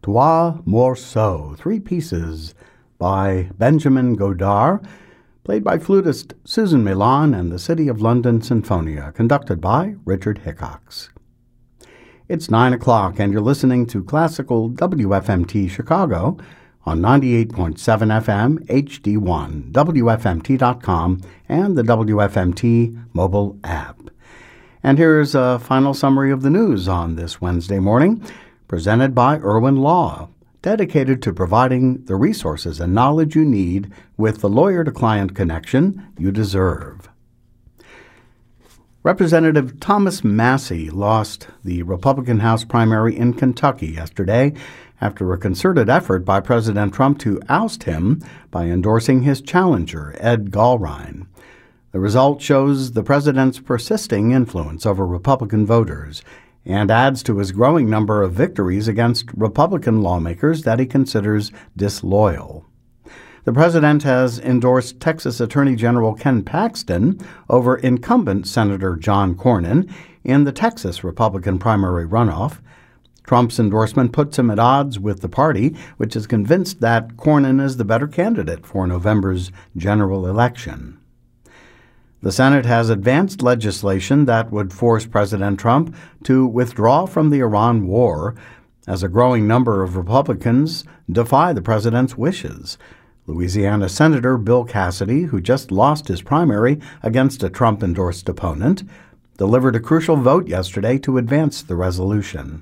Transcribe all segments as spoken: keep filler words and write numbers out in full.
Trois Morceaux, three pieces by Benjamin Godard, played by flutist Susan Milan and the City of London Sinfonia, conducted by Richard Hickox. It's nine o'clock and you're listening to Classical W F M T Chicago on ninety-eight point seven F M H D one, W F M T dot com, and the W F M T mobile app. And here's a final summary of the news on this Wednesday morning, presented by Irwin Law, dedicated to providing the resources and knowledge you need with the lawyer-to-client connection you deserve. Representative Thomas Massie lost the Republican House primary in Kentucky yesterday after a concerted effort by President Trump to oust him by endorsing his challenger, Ed Gallrein. The result shows the president's persisting influence over Republican voters and adds to his growing number of victories against Republican lawmakers that he considers disloyal. The president has endorsed Texas Attorney General Ken Paxton over incumbent Senator John Cornyn in the Texas Republican primary runoff. Trump's endorsement puts him at odds with the party, which is convinced that Cornyn is the better candidate for November's general election. The Senate has advanced legislation that would force President Trump to withdraw from the Iran war, as a growing number of Republicans defy the president's wishes. Louisiana Senator Bill Cassidy, who just lost his primary against a Trump-endorsed opponent, delivered a crucial vote yesterday to advance the resolution.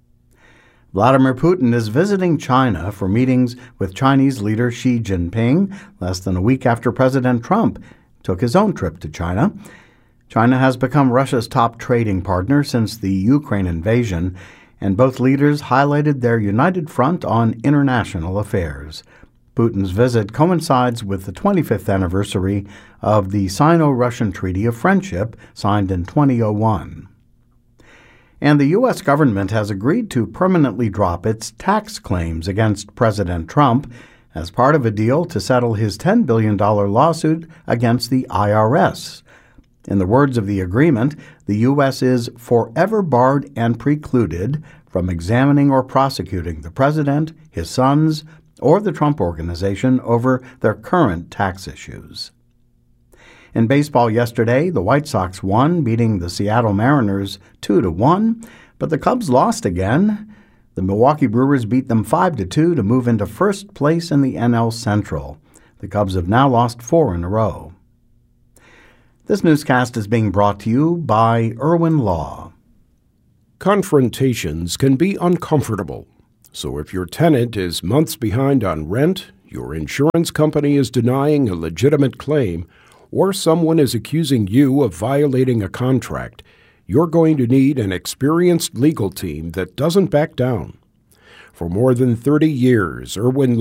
Vladimir Putin is visiting China for meetings with Chinese leader Xi Jinping less than a week after President Trump took his own trip to China. China has become Russia's top trading partner since the Ukraine invasion, and both leaders highlighted their united front on international affairs. Putin's visit coincides with the twenty-fifth anniversary of the Sino-Russian Treaty of Friendship signed in two thousand one. And the U S government has agreed to permanently drop its tax claims against President Trump as part of a deal to settle his ten billion dollars lawsuit against the I R S. In the words of the agreement, the U S is forever barred and precluded from examining or prosecuting the president, his sons, or the Trump Organization over their current tax issues. In baseball yesterday, the White Sox won, beating the Seattle Mariners two to one, but the Cubs lost again. The Milwaukee Brewers beat them five to two to move into first place in the N L Central. The Cubs have now lost four in a row. This newscast is being brought to you by Irwin Law. Confrontations can be uncomfortable. So if your tenant is months behind on rent, your insurance company is denying a legitimate claim, or someone is accusing you of violating a contract, you're going to need an experienced legal team that doesn't back down. For more than thirty years, Irwin